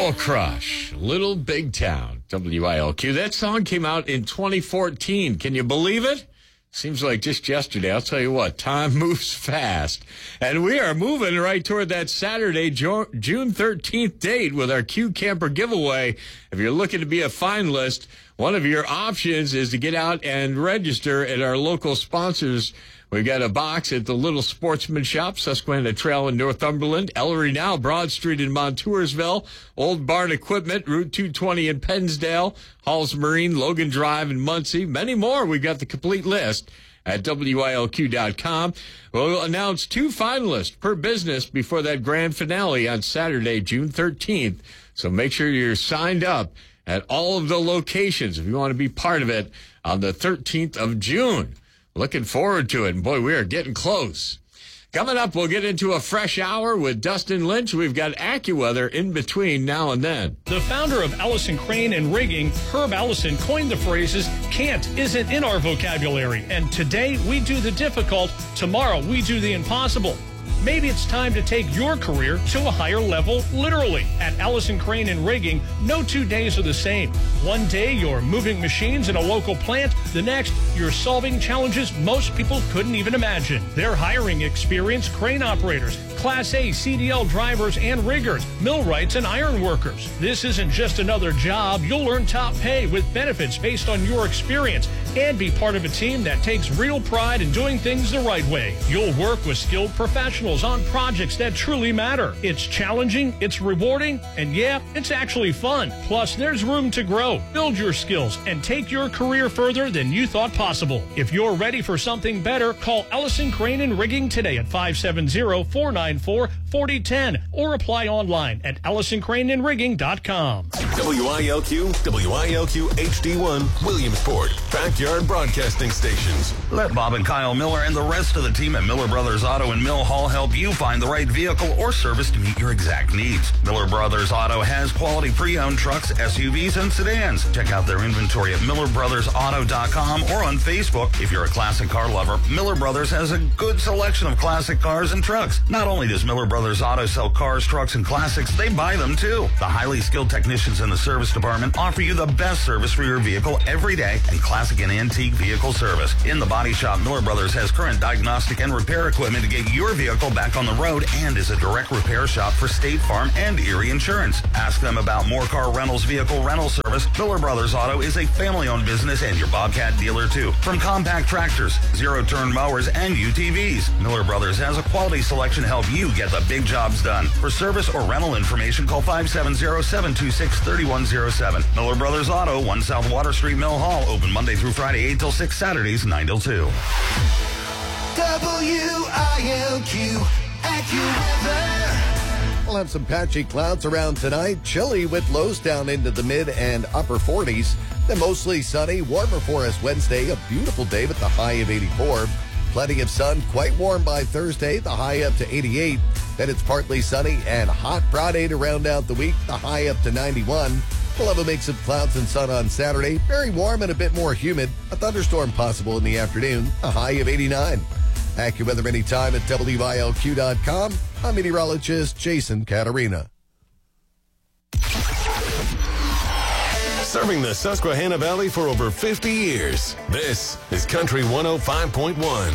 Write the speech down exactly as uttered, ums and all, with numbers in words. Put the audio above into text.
Soul Crush, Little Big Town, W I L Q. That song came out in twenty fourteen. Can you believe it? Seems like just yesterday. I'll tell you what, time moves fast. And we are moving right toward that Saturday, June thirteenth date with our Q Camper giveaway. If you're looking to be a finalist, one of your options is to get out and register at our local sponsors. We've got a box at the Little Sportsman Shop, Susquehanna Trail in Northumberland, Ellery Now, Broad Street in Montoursville, Old Barn Equipment, Route two twenty in Pennsdale, Halls Marine, Logan Drive in Muncie, many more. We've got the complete list at W I L Q dot com. We'll announce two finalists per business before that grand finale on Saturday, June thirteenth. So make sure you're signed up at all of the locations if you want to be part of it on the thirteenth of June. Looking forward to it. And boy, we are getting close. Coming up, we'll get into a fresh hour with Dustin Lynch. We've got AccuWeather in between now and then. The founder of Allison Crane and Rigging, Herb Allison, coined the phrases, can't isn't in our vocabulary. And today we do the difficult. Tomorrow we do the impossible. Maybe it's time to take your career to a higher level, literally. At Allison Crane and Rigging, no two days are the same. One day, you're moving machines in a local plant. The next, you're solving challenges most people couldn't even imagine. They're hiring experienced crane operators, Class A C D L drivers and riggers, millwrights and iron workers. This isn't just another job. You'll earn top pay with benefits based on your experience and be part of a team that takes real pride in doing things the right way. You'll work with skilled professionals on projects that truly matter. It's challenging, it's rewarding, and yeah, it's actually fun. Plus, there's room to grow, build your skills, and take your career further than you thought possible. If you're ready for something better, call Allison Crane and Rigging today at five seven zero, four nine four, four zero one zero or apply online at allison crane and rigging dot com. W I L Q, W I L Q H D one, Williamsport, Backyard Broadcasting Stations. Let Bob and Kyle Miller and the rest of the team at Miller Brothers Auto in Mill Hall help you find the right vehicle or service to meet your exact needs. Miller Brothers Auto has quality pre-owned trucks, S U Vs, and sedans. Check out their inventory at miller brothers auto dot com or on Facebook. If you're a classic car lover, Miller Brothers has a good selection of classic cars and trucks. Not only does Miller Brothers Auto sell cars, trucks, and classics, they buy them too. The highly skilled technicians in the service department offer you the best service for your vehicle every day and classic and antique vehicle service. In the body shop, Miller Brothers has current diagnostic and repair equipment to get your vehicle back on the road and is a direct repair shop for State Farm and Erie Insurance. Ask them about More Car Rentals vehicle rental service. Miller Brothers Auto is a family-owned business and your Bobcat dealer too. From compact tractors, zero-turn mowers, and U T Vs, Miller Brothers has a quality selection to help you get the big jobs done. For service or rental information, call five seven zero, seven two six, three one zero seven. Miller Brothers Auto, one South Water Street, Mill Hall, open Monday through Friday, eight till six, Saturdays, nine till two. W I L Q, AccuWeather. We'll have some patchy clouds around tonight. Chilly with lows down into the mid and upper forties. Then mostly sunny, warmer for us Wednesday. A beautiful day with the high of eighty-four. Plenty of sun, quite warm by Thursday, the high up to eighty-eight. Then it's partly sunny and hot Friday to round out the week, the high up to ninety-one. We'll have a mix of clouds and sun on Saturday. Very warm and a bit more humid. A thunderstorm possible in the afternoon, a high of eighty-nine. AccuWeather anytime at W I L Q dot com. I'm meteorologist Jason Caterina. Serving the Susquehanna Valley for over fifty years. This is Country one oh five point one.